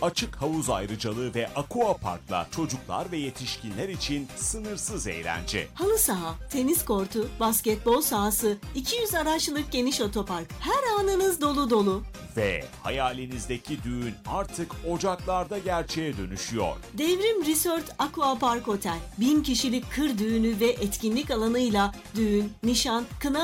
Açık havuz ayrıcalığı ve aqua parkla çocuklar ve yetişkinler için sınırsız eğlence. Halı saha, tenis kortu, basketbol sahası, 200 araçlılık geniş otopark. Her anınız dolu dolu. Ve hayalinizdeki düğün artık Ocaklar'da gerçeğe dönüşüyor. Devrim Resort Aqua Park Otel. 1000 kişilik kır düğünü ve etkinlik alanıyla düğün, nişan, kına